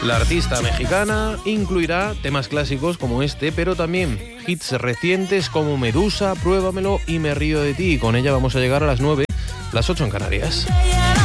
La artista mexicana incluirá temas clásicos como este, pero también hits recientes como Medusa, Pruébamelo y Me río de ti. Con ella vamos a llegar a las 9, las 8 en Canarias.